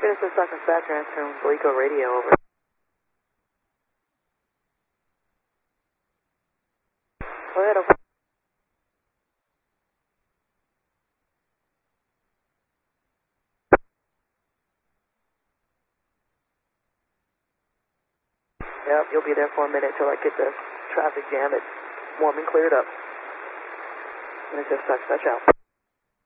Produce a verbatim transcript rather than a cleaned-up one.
This is Doctor Stack transferring Belico radio over. Go ahead, over. Yep, you'll be there for a minute till I get the traffic jam. It's warm and cleared up. And it's just such, such out.